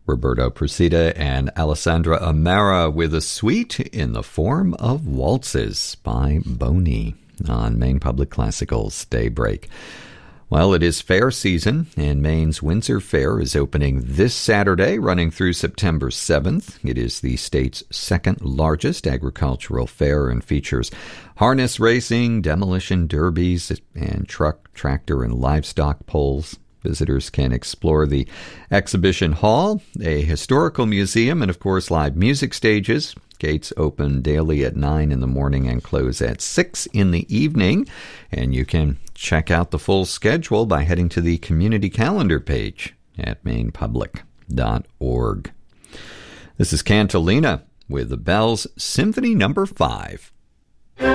Roberto Procida and Alessandra Amara with a suite in the form of waltzes by Boney on Maine Public Classical's Daybreak. Well, it is fair season, and Maine's Windsor Fair is opening this Saturday, running through September 7th. It is the state's second largest agricultural fair and features harness racing, demolition derbies, and truck, tractor, and livestock pulls. Visitors can explore the exhibition hall, a historical museum, and, of course, live music stages. Gates open daily at 9 in the morning and close at 6 in the evening. And you can check out the full schedule by heading to the community calendar page at mainepublic.org. This is Cantilena with the Bells Symphony No. 5.